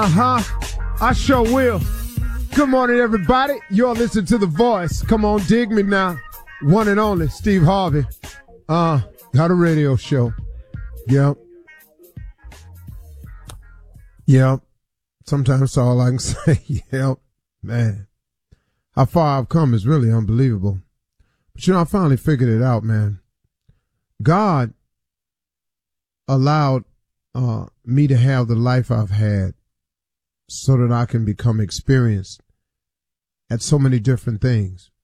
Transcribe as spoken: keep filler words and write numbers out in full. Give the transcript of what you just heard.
Uh-huh. I sure will. Good morning, everybody. You're listening to The Voice. Come on, dig me now. One and only, Steve Harvey. Uh, got a radio show. Yep. Yep. Sometimes that's all I can say. Yep. Man. How far I've come is really unbelievable. But you know, I finally figured it out, man. God allowed uh, me to have the life I've had so that I can become experienced at so many different things.